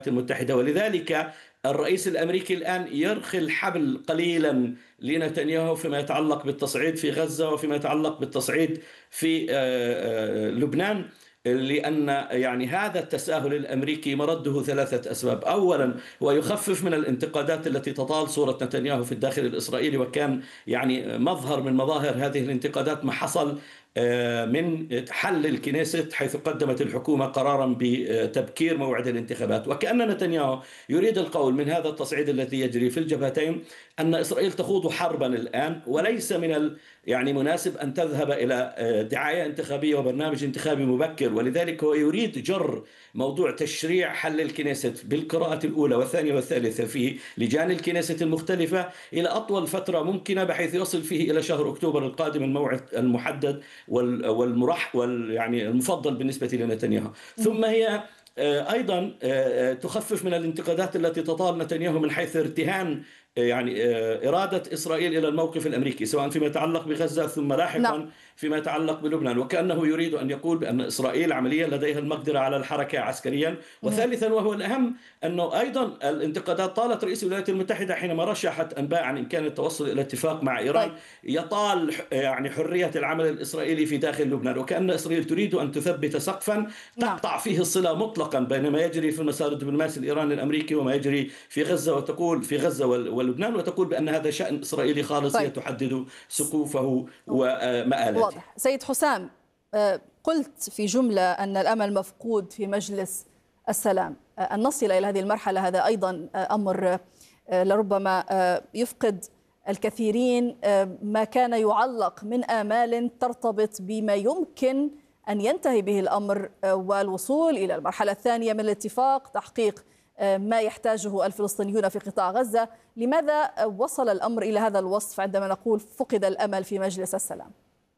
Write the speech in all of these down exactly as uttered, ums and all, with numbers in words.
المتحدة. ولذلك الرئيس الأمريكي الآن يرخي الحبل قليلا لنتنياهو فيما يتعلق بالتصعيد في غزة وفيما يتعلق بالتصعيد في لبنان، لأن يعني هذا التساهل الأمريكي مرده ثلاثة أسباب. أولا، هو يخفف من الانتقادات التي تطال صورة نتنياهو في الداخل الإسرائيلي، وكان يعني مظهر من مظاهر هذه الانتقادات ما حصل من حل الكنيست، حيث قدمت الحكومة قرارا بتبكير موعد الانتخابات. وكأن نتنياهو يريد القول من هذا التصعيد الذي يجري في الجبهتين أن إسرائيل تخوض حربا الآن، وليس من ال يعني مناسب أن تذهب إلى دعاية انتخابية وبرنامج انتخابي مبكر. ولذلك هو يريد جر موضوع تشريع حل الكنيست بالقراءة الأولى والثانية والثالثة في لجان الكنيست المختلفة إلى أطول فترة ممكنة، بحيث يصل فيه إلى شهر أكتوبر القادم الموعد المحدد والمرح وال يعني المفضل بالنسبة لنتنياهو. ثم هي أيضا تخفف من الانتقادات التي تطال نتنياهو من حيث ارتهان يعني إرادة إسرائيل إلى الموقف الأمريكي، سواء فيما يتعلق بغزة ثم لاحقا نعم. فيما يتعلق بلبنان، وكأنه يريد أن يقول بأن إسرائيل عمليا لديها المقدرة على الحركة عسكريا. وثالثا وهو الأهم، أنه أيضا الانتقادات طالت رئيس الولايات المتحدة حينما رشحت أنباء عن إمكان التوصل إلى اتفاق مع إيران طيب. يطال يعني حرية العمل الإسرائيلي في داخل لبنان، وكأن إسرائيل تريد أن تثبت سقفا تقطع نعم. فيه الصلة مطلقا بين ما يجري في المسار الدبلوماسي الإيراني الأمريكي وما يجري في غزة، وتقول في غزة ولبنان، وتقول بأن هذا شأن إسرائيلي خالص طيب. تحدد سقوفه ومآلاته. واضح. سيد حسام، قلت في جملة أن الأمل مفقود في مجلس السلام. أن نصل إلى هذه المرحلة هذا أيضا أمر لربما يفقد الكثيرين ما كان يعلق من آمال ترتبط بما يمكن أن ينتهي به الأمر والوصول إلى المرحلة الثانية من الاتفاق، تحقيق ما يحتاجه الفلسطينيون في قطاع غزة. لماذا وصل الأمر إلى هذا الوصف عندما نقول فقد الأمل في مجلس السلام؟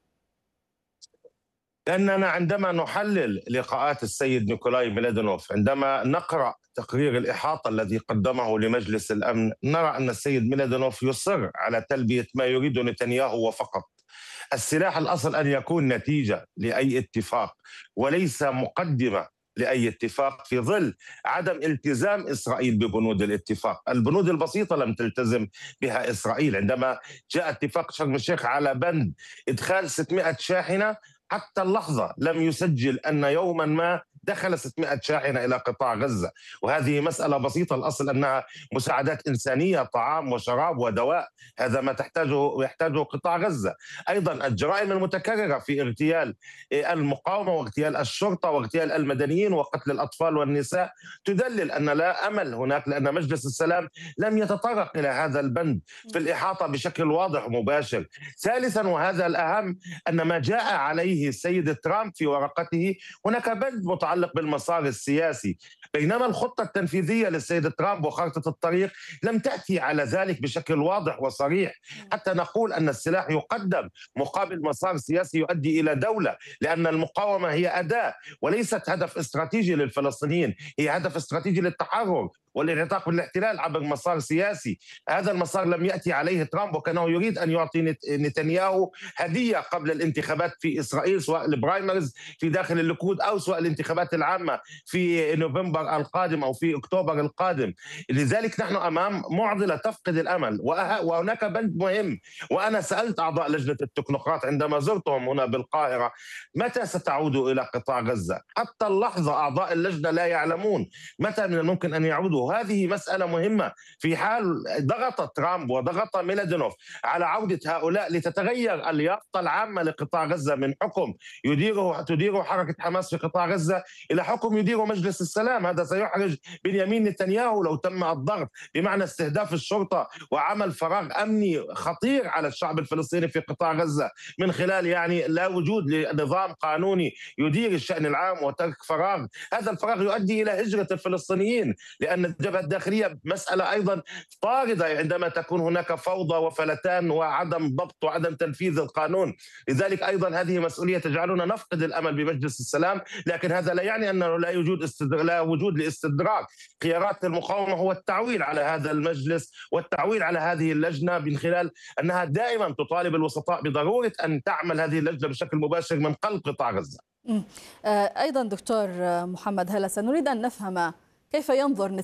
لأننا عندما نحلل لقاءات السيد نيكولاي ميلادينوف، عندما نقرأ تقرير الإحاطة الذي قدمه لمجلس الأمن، نرى أن السيد ميلادينوف يصر على تلبية ما يريد نتنياهو وفقط. السلاح الأصل أن يكون نتيجة لأي اتفاق وليس مقدمة لأي اتفاق، في ظل عدم التزام إسرائيل ببنود الاتفاق. البنود البسيطة لم تلتزم بها إسرائيل. عندما جاء اتفاق شرم الشيخ على بند إدخال ستمائة شاحنة، حتى اللحظة لم يسجل أن يوما ما دخل ستمائة شاحنة إلى قطاع غزة، وهذه مسألة بسيطة. الأصل أنها مساعدات إنسانية، طعام وشراب ودواء، هذا ما تحتاجه يحتاجه قطاع غزة. أيضا الجرائم المتكررة في اغتيال المقاومة واغتيال الشرطة واغتيال المدنيين وقتل الأطفال والنساء تدلل أن لا أمل هناك، لأن مجلس السلام لم يتطرق إلى هذا البند في الإحاطة بشكل واضح ومباشر. ثالثا وهذا الأهم، أن ما جاء عليه السيد ترامب في ورقته هناك بند متعلق بالمسار السياسي، بينما الخطة التنفيذية للسيد ترامب وخارطة الطريق لم تأتي على ذلك بشكل واضح وصريح، حتى نقول أن السلاح يقدم مقابل مسار سياسي يؤدي إلى دولة، لأن المقاومة هي أداة وليست هدف استراتيجي للفلسطينيين، هي هدف استراتيجي للتحرر والانعتاق من الاحتلال عبر مسار سياسي. هذا المسار لم يأتي عليه ترامب، وكانه يريد أن يعطي نتنياهو هدية قبل الانتخابات في إسرائيل، سواء البرايمرز في داخل الليكود أو سواء الانتخابات العامة في نوفمبر القادم أو في أكتوبر القادم. لذلك نحن أمام معضلة تفقد الأمل. وهناك بند مهم، وأنا سألت أعضاء لجنة التكنوقراط عندما زرتهم هنا بالقاهرة متى ستعودوا إلى قطاع غزة. حتى اللحظة أعضاء اللجنة لا يعلمون متى من الممكن أن يعودوا. هذه مسألة مهمة في حال ضغط ترامب وضغط ميلادينوف على عودة هؤلاء لتتغير اليافطة العامة لقطاع غزة من حكم يديره تديره حركة حماس في قطاع غزة إلى حكم يديره مجلس السلام. هذا سيحرج بنيامين نتنياهو لو تم الضغط، بمعنى استهداف الشرطة وعمل فراغ أمني خطير على الشعب الفلسطيني في قطاع غزة من خلال يعني لا وجود لنظام قانوني يدير الشأن العام وترك فراغ. هذا الفراغ يؤدي إلى هجرة الفلسطينيين، لأن الجبهة الداخلية مسألة أيضا طاردة عندما تكون هناك فوضى وفلتان وعدم ضبط وعدم تنفيذ القانون. لذلك أيضا هذه مسؤولية تجعلنا نفقد الأمل بمجلس السلام، لكن هذا لا يعني أنه لا يوجد لا وجود لاستدراك. خيارات المقاومة هو التعويل على هذا المجلس والتعويل على هذه اللجنة من خلال أنها دائما تطالب الوسطاء بضرورة أن تعمل هذه اللجنة بشكل مباشر من قلب قطاع غزة. أيضا دكتور محمد هلسة، نريد أن نفهم كيف ينظر